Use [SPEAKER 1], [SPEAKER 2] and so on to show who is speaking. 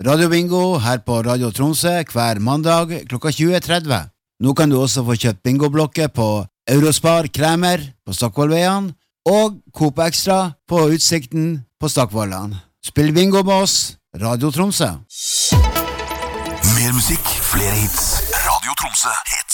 [SPEAKER 1] Radio Bingo her på Radio Tromsø hver mandag klokka 20:30. Nå kan du også få kjøpt bingoblokker på Eurospar Kremer på Stockvollveien og Coop Extra på Utsikten på Stockvollan. Spill bingo med oss, Radio Tromsø.
[SPEAKER 2] Mer musikk, flere hits. Radio Tromsø, hits.